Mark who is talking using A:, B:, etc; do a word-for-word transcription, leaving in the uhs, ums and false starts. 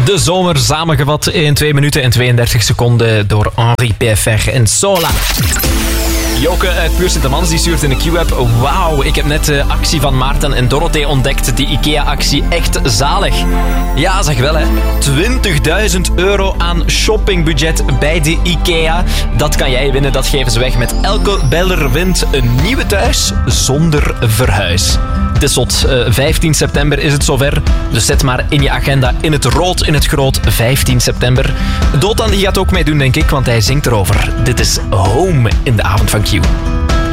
A: De zomer samengevat in twee minuten en tweeëndertig seconden door Henri P F R en Sola. Joke uit Puur Sint-Amans die stuurt in de Q-app: wauw, ik heb net de actie van Maarten en Dorothee ontdekt. Die IKEA-actie, echt zalig. Ja, zeg wel hè. twintigduizend euro aan shoppingbudget bij de IKEA. Dat kan jij winnen, dat geven ze weg met elke beller wint een nieuwe thuis zonder verhuis. Het is tot uh, vijftien september is het zover. Dus zet maar in je agenda in het rood, in het groot, vijftien september. Dotan die gaat ook meedoen, denk ik, want hij zingt erover. Dit is Home in de avond van Q.